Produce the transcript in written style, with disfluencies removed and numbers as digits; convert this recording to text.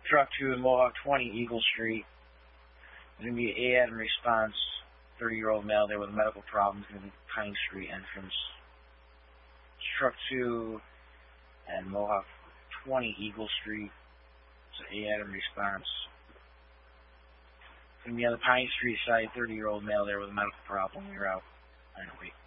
Truck 2 in Mohawk 20, Eagle Street. There's going to be an AAD response. 30-year-old male there with medical problems in the Pine Street entrance. Truck 2 and Mohawk 20, Eagle Street. So AAD response. It's going to be on the Pine Street side. 30-year-old male there with a medical problem. You're out. I know, wait.